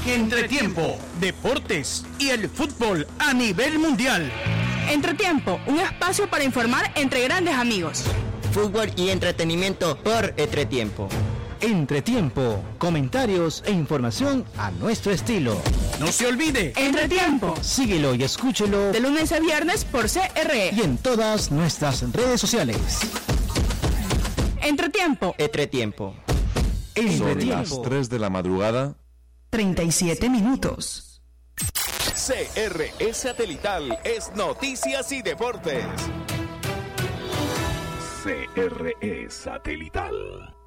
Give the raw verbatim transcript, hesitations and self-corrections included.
Entretiempo, deportes y el fútbol a nivel mundial. Entretiempo, un espacio para informar entre grandes amigos. Fútbol y entretenimiento por Entretiempo. Entretiempo, comentarios e información a nuestro estilo. No se olvide, Entretiempo. Síguelo y escúchelo de lunes a viernes por C R E y en todas nuestras redes sociales. Entretiempo. Entretiempo. Son las tres de la madrugada. treinta y siete minutos. C R E Satelital es Noticias y Deportes. C R E Satelital.